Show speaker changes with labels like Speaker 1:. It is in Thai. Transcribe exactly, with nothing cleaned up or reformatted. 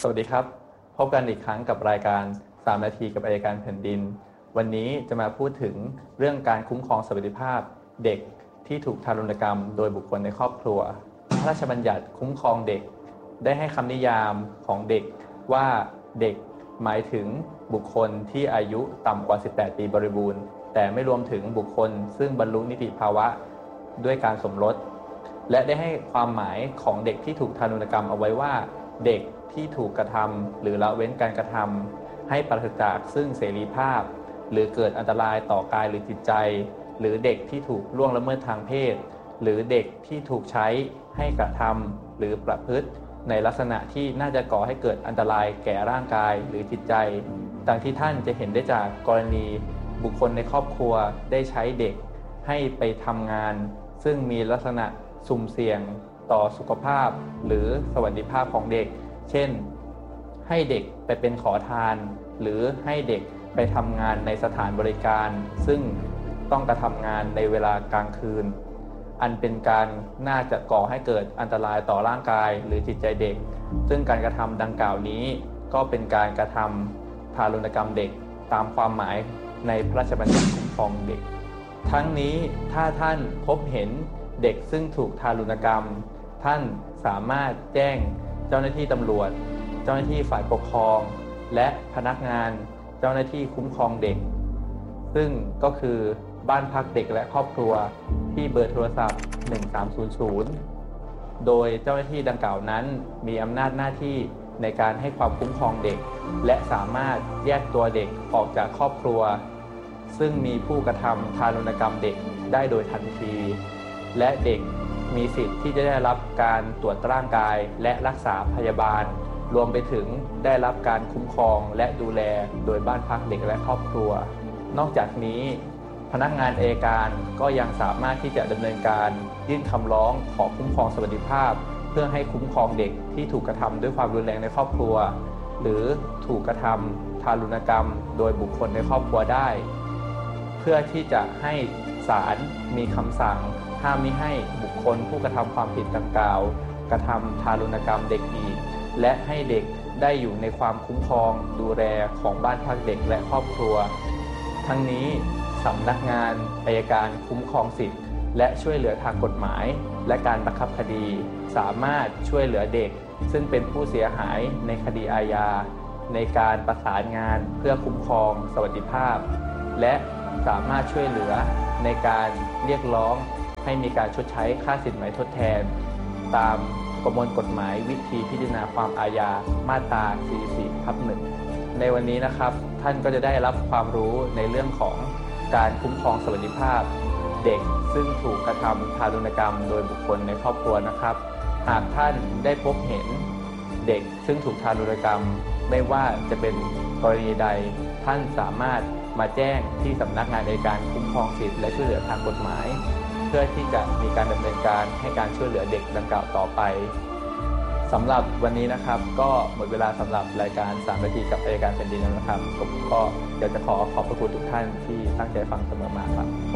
Speaker 1: วัสดีครับพบกันอีกครั้งกับรายการสามนาทีกับอัยการแผ่นดินวันนี้จะมาพูดถึงเรื่องการคุ้มครองสวัสดิภาพเด็กที่ถูกทารุณกรรมโดยบุคคลในครอบครัวพระราชบัญญัติคุ้มครองเด็กได้ให้คำนิยามของเด็กว่าเด็กหมายถึงบุคคลที่อายุต่ำกว่าสิบแปดปีบริบูรณ์แต่ไม่รวมถึงบุคคลซึ่งบรรลุนิติภาวะด้วยการสมรสและได้ให้ความหมายของเด็กที่ถูกทารุณกรรมเอาไว้ว่าเด็กที่ถูกกระทำหรือละเว้นการกระทำให้ปราศจากซึ่งเสรีภาพหรือเกิดอันตรายต่อกายหรือจิตใจหรือเด็กที่ถูกล่วงละเมิดทางเพศหรือเด็กที่ถูกใช้ให้กระทำหรือประพฤติในลักษณะที่น่าจะก่อให้เกิดอันตรายแก่ร่างกายหรือจิตใจดังที่ท่านจะเห็นได้จากกรณีบุคคลในครอบครัวได้ใช้เด็กให้ไปทำงานซึ่งมีลักษณะสุ่มเสี่ยงต่อสุขภาพหรือสวัสดิภาพของเด็กเช่นให้เด็กไปเป็นขอทานหรือให้เด็กไปทำงานในสถานบริการซึ่งต้องกระทำงานในเวลากลางคืนอันเป็นการน่าจะก่อให้เกิดอันตรายต่อร่างกายหรือจิตใจเด็กซึ่งการกระทำดังกล่าวนี้ก็เป็นการกระทำทารุณกรรมเด็กตามความหมายในพระราชบัญญัติคุ้มครองเด็กทั้งนี้ถ้าท่านพบเห็นเด็กซึ่งถูกทารุณกรรมท่านสามารถแจ้งเจ้าหน้าที่ตำรวจเจ้าหน้าที่ฝ่ายปกครองและพนักงานเจ้าหน้าที่คุ้มครองเด็กซึ่งก็คือบ้านพักเด็กและครอบครัวที่เบอร์โทรศัพท์หนึ่งสามศูนย์ศูนย์โดยเจ้าหน้าที่ดังกล่าวนั้นมีอำนาจหน้าที่ในการให้ความคุ้มครองเด็กและสามารถแยกตัวเด็กออกจากครอบครัวซึ่งมีผู้กระทำทารุณกรรมเด็กได้โดยทันทีและเด็กมีสิทธิ์ที่จะได้รับการตรวจร่างกายและรักษาพยาบาลรวมไปถึงได้รับการคุ้มครองและดูแลโดยบ้านพักเด็กและครอบครัวนอกจากนี้พนักงานอัยการก็ยังสามารถที่จะดำเนินการยื่นคำร้องขอคุ้มครองสวัสดิภาพเพื่อให้คุ้มครองเด็กที่ถูกกระทำด้วยความรุนแรงในครอบครัวหรือถูกกระทำทารุณกรรมโดยบุคคลในครอบครัวได้เพื่อที่จะให้ศาลมีคำสั่งห้ามมิให้บุคคลผู้กระทำความผิดดังกล่าวกระทำทารุณกรรมเด็กอีกและให้เด็กได้อยู่ในความคุ้มครองดูแลของบ้านพักเด็กและครอบครัวทั้งนี้สำนักงานอัยการคุ้มครองสิทธิและช่วยเหลือทางกฎหมายและการบังคับคดีสามารถช่วยเหลือเด็กซึ่งเป็นผู้เสียหายในคดีอาญาในการประสานงานเพื่อคุ้มครองสวัสดิภาพและสามารถช่วยเหลือในการเรียกร้องให้มีการชดใช้ค่าสินไหมทดแทนตามประมวลกฎหมายวิธีพิจารณาความอาญามาตรา สี่สิบสี่ ทับ หนึ่ง ในวันนี้นะครับท่านก็จะได้รับความรู้ในเรื่องของการคุ้มครองสวัสดิภาพเด็กซึ่งถูกกระทำทารุณกรรมโดยบุคคลในครอบครัวนะครับหากท่านได้พบเห็นเด็กซึ่งถูกทารุณกรรมไม่ว่าจะเป็นกรณีใดท่านสามารถมาแจ้งที่สำนักงานอัยการคุ้มครองสิทธิและช่วยเหลือทางกฎหมายเพื่อที่จะมีการดำเนินการให้การช่วยเหลือเด็กดังกล่าวต่อไปสำหรับวันนี้นะครับก็หมดเวลาสำหรับรายการสามนาทีกับอัยการแผ่นดินแล้วนะครับผมก็อยากจะขอขอบพระคุณทุกท่านที่ตั้งใจฟังเสมอมาครับ